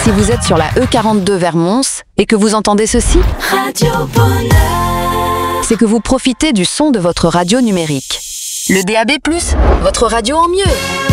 Si vous êtes sur la E42 vers Mons et que vous entendez ceci, Radio Bonheur. c'est que vous profitez du son de votre radio numérique. Le DAB+, votre radio en mieux.